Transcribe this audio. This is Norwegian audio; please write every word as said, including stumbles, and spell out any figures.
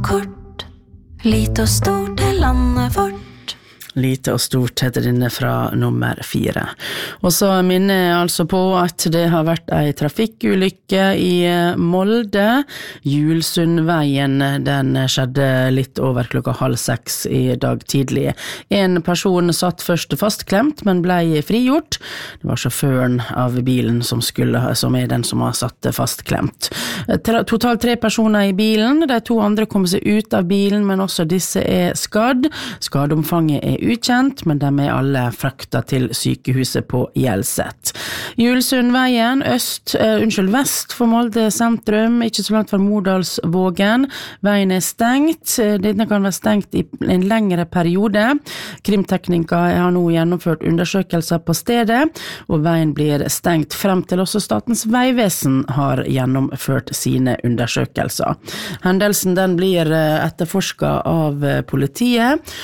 kort, lite og stort er landet vårt. Lite og stort heter denne fra nummer fire. Og så minner jeg altså på at det har vært en trafikkulykke i Molde. Julsundveien, den skjedde litt over klokka halv seks i dag tidlig. En person satt først fastklemt, men ble frigjort. Det var sjåføren av bilen som, skulle, som er den som har satt fastklemt. Totalt tre personer i bilen. De to andre kom seg ut av bilen, men også disse er skadd. Skadeomfanget er ukjent, men de er alle frakta til sykehuset på Hjelset. Julsundveien, øst, uh, unnskyld, vest for Molde sentrum, ikke så langt fra Mordalsvågen. Veien er stengt. Denne kan være stengt i en lengre periode. Krimteknika har nå gjennomført undersøkelser på stedet, og veien blir stengt frem til også Statens Vegvesen har gjennomført sine undersøkelser. Hendelsen den blir etterforsket av politiet,